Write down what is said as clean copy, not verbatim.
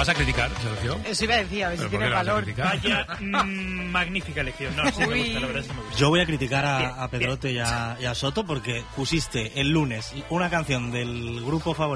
vas a criticar, Sergio? Eso iba a decir, a ver si ¿Pero por tiene qué la vas a valor. criticar? Vaya magnífica elección. No, sí me gusta, la verdad sí me gusta. Yo voy a criticar a Bien, Pedrote y a Soto porque pusiste el lunes una canción del grupo favorito